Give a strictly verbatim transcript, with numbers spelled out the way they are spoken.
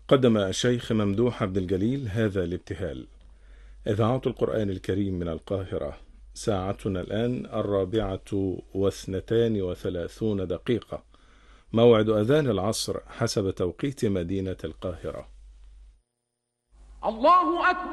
قدم الشيخ ممدوح عبد الجليل هذا الابتهال. إذاعة القرآن الكريم من القاهرة. ساعتنا الآن الرابعة واثنتان وثلاثون دقيقة، موعد أذان العصر حسب توقيت مدينة القاهرة. الله أكبر.